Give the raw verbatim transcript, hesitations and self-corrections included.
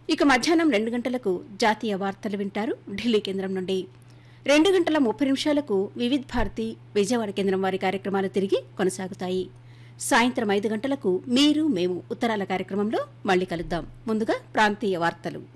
ఇక మధ్యాహ్నం రెండు గంటలకు జాతీయ వార్తలు వింటారు ఢిల్లీ కేంద్రం నుండి. రెండు గంటల ముప్పై నిమిషాలకు వివిధ్ భారతి విజయవాడ కేంద్రం వారి కార్యక్రమాలు తిరిగి కొనసాగుతాయి. సాయంత్రం ఐదు గంటలకు మీరు మేము ఉత్తరాల కార్యక్రమంలో మళ్లీ కలుద్దాం. ముందుగా ప్రాంతీయ వార్తలు.